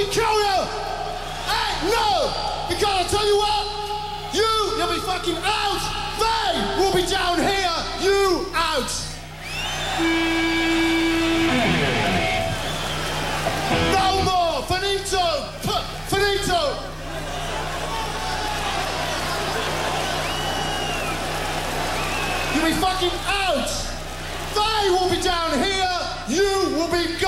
fucking kill you! Hey, no! Because I tell you what, you'll be fucking out! They will be down here, you out! No more! Finito! Finito! You'll be fucking out! They will be down here, you will be gone!